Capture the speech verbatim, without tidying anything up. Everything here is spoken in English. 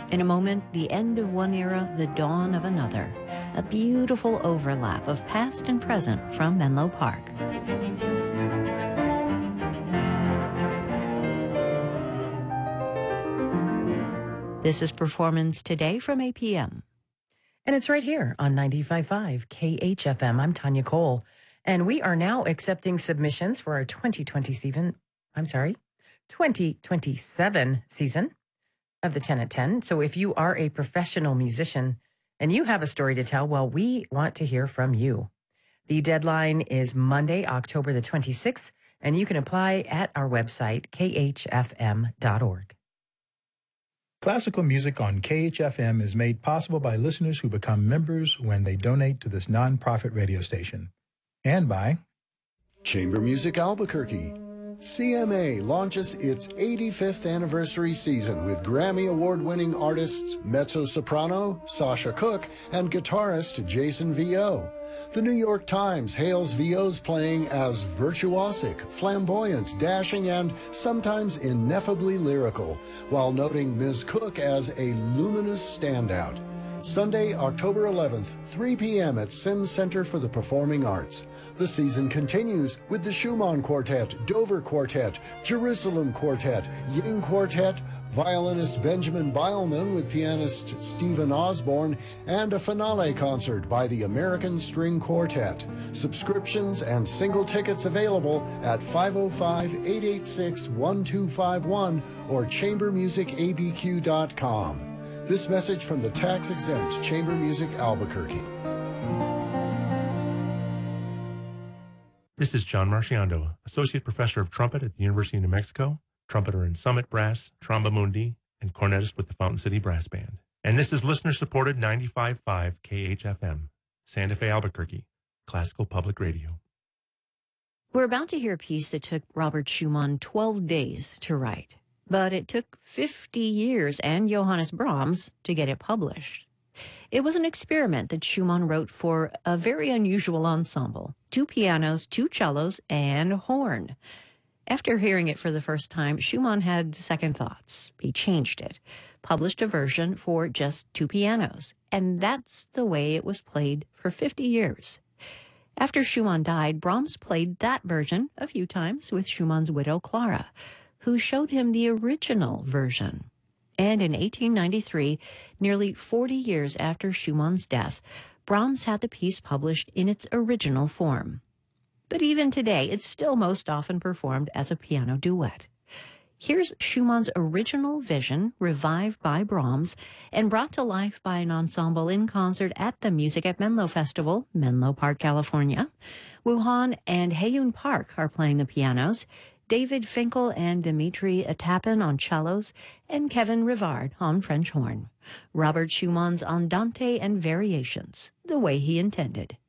In a moment, the end of one era, the dawn of another. A beautiful overlap of past and present from Menlo Park. This is Performance Today from A P M. And it's right here on ninety-five point five K H F M. I'm Tanya Cole. And we are now accepting submissions for our twenty twenty-seven, I'm sorry, twenty twenty-seven season of the ten at ten. So if you are a professional musician and you have a story to tell, well, we want to hear from you. The deadline is Monday, October the twenty-sixth, and you can apply at our website, k h f m dot org. Classical music on K H F M is made possible by listeners who become members when they donate to this nonprofit radio station. And by Chamber Music Albuquerque. C M A launches its eighty-fifth anniversary season with Grammy Award-winning artists mezzo-soprano Sasha Cook and guitarist Jason Vio. The New York Times hails Vio's playing as virtuosic, flamboyant, dashing, and sometimes ineffably lyrical, while noting Miz Cook as a luminous standout. Sunday, October eleventh, three p.m. at Sims Center for the Performing Arts. The season continues with the Schumann Quartet, Dover Quartet, Jerusalem Quartet, Ying Quartet, violinist Benjamin Beilman with pianist Stephen Osborne, and a finale concert by the American String Quartet. Subscriptions and single tickets available at five oh five, eight eight six, one two five one or chamber music a b q dot com. This message from the tax-exempt Chamber Music Albuquerque. This is John Marciando, Associate Professor of Trumpet at the University of New Mexico, trumpeter in Summit Brass, Tromba Mundi, and cornetist with the Fountain City Brass Band. And this is listener-supported ninety-five point five K H F M, Santa Fe, Albuquerque, Classical Public Radio. We're about to hear a piece that took Robert Schumann twelve days to write. But it took fifty years and Johannes Brahms to get it published. It was an experiment that Schumann wrote for a very unusual ensemble, two pianos, two cellos, and a horn. After hearing it for the first time, Schumann had second thoughts. He changed it, published a version for just two pianos, and that's the way it was played for fifty years. After Schumann died, Brahms played that version a few times with Schumann's widow, Clara, who showed him the original version. And in eighteen ninety-three, nearly forty years after Schumann's death, Brahms had the piece published in its original form. But even today, it's still most often performed as a piano duet. Here's Schumann's original vision, revived by Brahms and brought to life by an ensemble in concert at the Music at Menlo Festival, Menlo Park, California. Woo Han and Hae-Yoon Park are playing the pianos, David Finkel and Dimitri Atapin on cellos, and Kevin Rivard on French horn. Robert Schumann's Andante and Variations, the way he intended.